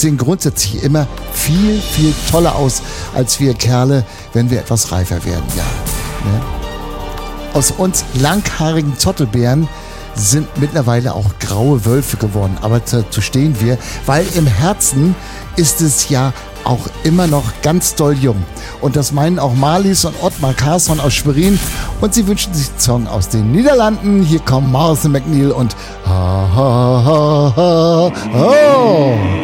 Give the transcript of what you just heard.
sehen grundsätzlich immer viel, viel toller aus als wir Kerle, wenn wir etwas reifer werden. Ja, ne? Aus uns langhaarigen Zottelbären sind mittlerweile auch graue Wölfe geworden. Aber dazu stehen wir, weil im Herzen ist es ja auch immer noch ganz doll jung. Und das meinen auch Marlies und Ottmar Carson aus Schwerin. Und sie wünschen sich einen Song aus den Niederlanden. Hier kommen Martha McNeil und Ha Ha Ha Ha Oh.